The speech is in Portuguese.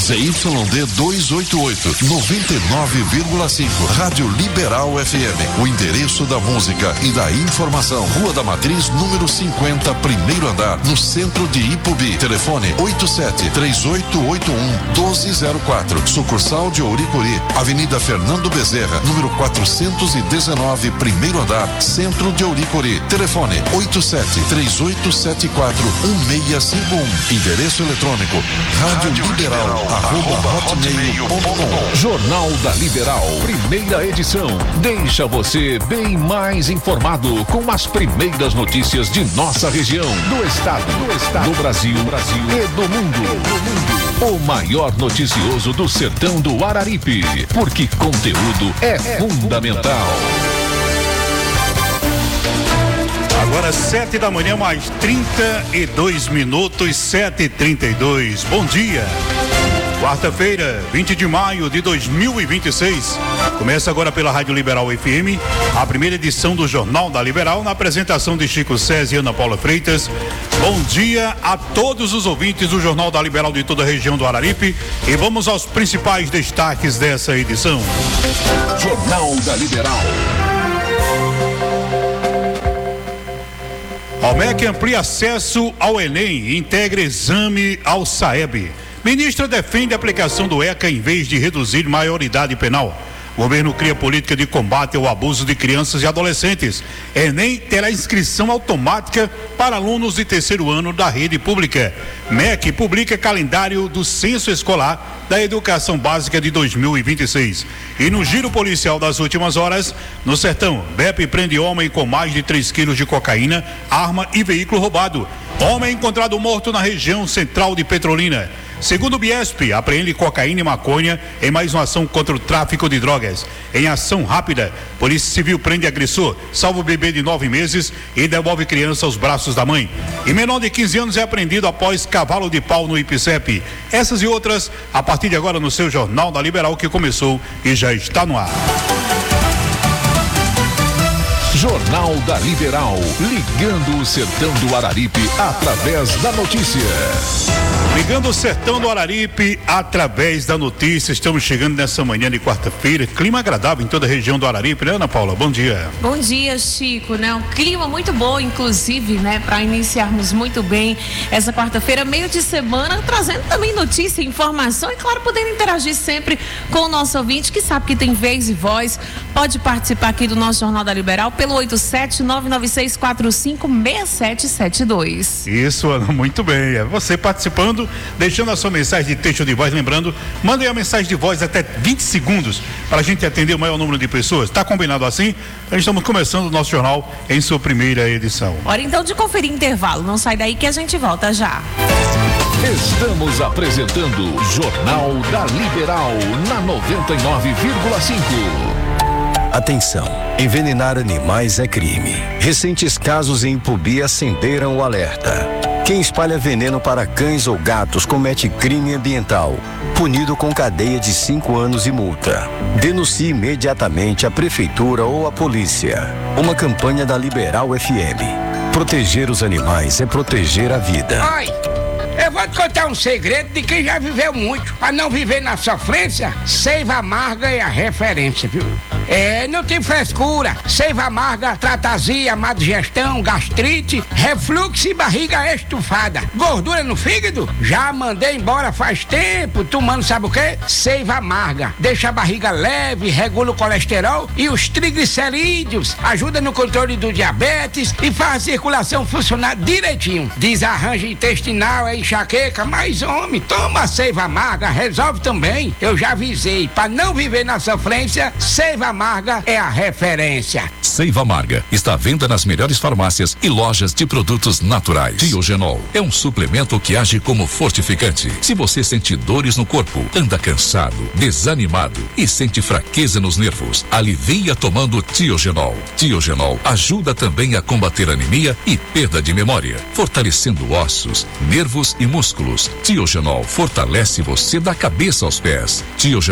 ZYD 288, 99,5. Rádio Liberal FM. O endereço da música e da informação. Rua da Matriz, número 50, primeiro andar, no centro de Ipubi. Telefone 87-3881-1204. Sucursal de Ouricuri. Avenida Fernando Bezerra, número 419, primeiro andar, centro de Ouricuri. Telefone 87-3874-1651. Endereço eletrônico radioliberal@hotmail.com. Jornal da Liberal, primeira edição. Deixa você bem mais informado com as primeiras notícias de nossa região, do estado, do Brasil e do mundo. O maior noticioso do sertão do Araripe, porque conteúdo é fundamental. Agora 7 da manhã, mais 32 minutos, 7h32. Bom dia. Quarta-feira, 20 de maio de 2026. Começa agora pela Rádio Liberal FM, a primeira edição do Jornal da Liberal, na apresentação de Chico César e Ana Paula Freitas. Bom dia a todos os ouvintes do Jornal da Liberal de toda a região do Araripe. E vamos aos principais destaques dessa edição. Jornal da Liberal. A MEC amplia acesso ao Enem e integra exame ao SAEB. Ministra defende a aplicação do ECA em vez de reduzir maioridade penal. O governo cria política de combate ao abuso de crianças e adolescentes. Enem terá inscrição automática para alunos de terceiro ano da rede pública. MEC publica calendário do censo escolar da educação básica de 2026. E no giro policial das últimas horas, no sertão, BEP prende homem com mais de 3 quilos de cocaína, arma e veículo roubado. Homem encontrado morto na região central de Petrolina. Segundo o Biesp, apreende cocaína e maconha em mais uma ação contra o tráfico de drogas. Em ação rápida, Polícia Civil prende agressor, salva o bebê de 9 meses e devolve criança aos braços da mãe. E menor de 15 anos é apreendido após cavalo de pau no IPCEP. Essas e outras, a partir de agora no seu Jornal da Liberal, que começou e já está no ar. Jornal da Liberal, ligando o sertão do Araripe através da notícia. Ligando o sertão do Araripe através da notícia. Estamos chegando nessa manhã de quarta-feira. Clima agradável em toda a região do Araripe, né, Ana Paula? Bom dia. Bom dia, Chico, né? Um clima muito bom, inclusive, né? Para iniciarmos muito bem essa quarta-feira, meio de semana, trazendo também notícia, informação e, claro, podendo interagir sempre com o nosso ouvinte, que sabe que tem vez e voz. Pode participar aqui do nosso Jornal da Liberal pelo 87-99645-6772. Isso, Ana, muito bem. É você participando, deixando a sua mensagem de texto de voz. Lembrando, mandem a mensagem de voz até 20 segundos para a gente atender o maior número de pessoas. Está combinado assim? Então, estamos começando o nosso jornal em sua primeira edição. Hora então de conferir intervalo. Não sai daí que a gente volta já. Estamos apresentando Jornal da Liberal na 99,5. Atenção, envenenar animais é crime. Recentes casos em Ipubi acenderam o alerta. Quem espalha veneno para cães ou gatos comete crime ambiental, punido com cadeia de 5 anos e multa. Denuncie imediatamente a prefeitura ou a polícia. Uma campanha da Liberal FM. Proteger os animais é proteger a vida. Oi, eu vou te contar um segredo de quem já viveu muito. Para não viver na sofrência, Seiva Amarga é a referência, viu? Não tem frescura. Seiva Amarga trata azia, má digestão, gastrite, refluxo e barriga estufada. Gordura no fígado? Já mandei embora faz tempo, tomando sabe o quê? Seiva Amarga. Deixa a barriga leve, regula o colesterol e os triglicerídeos, ajuda no controle do diabetes e faz a circulação funcionar direitinho. Desarranjo intestinal, enxaqueca, mas homem, toma a Seiva Amarga, resolve também. Eu já avisei, para não viver na sofrência, Seiva Amarga é a referência. Seiva Amarga está à venda nas melhores farmácias e lojas de produtos naturais. Tiogenol é um suplemento que age como fortificante. Se você sente dores no corpo, anda cansado, desanimado e sente fraqueza nos nervos, alivia tomando Tiogenol. Tiogenol ajuda também a combater anemia e perda de memória, fortalecendo ossos, nervos e músculos. Tiogenol fortalece você da cabeça aos pés. Tiogenol